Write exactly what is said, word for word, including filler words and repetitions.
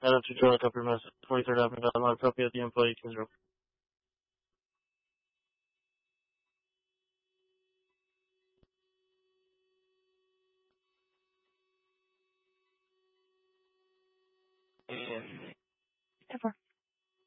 Head up to Charlie Copper Mess, twenty-third Avenue, not appropriate, the employee can zero. Ever.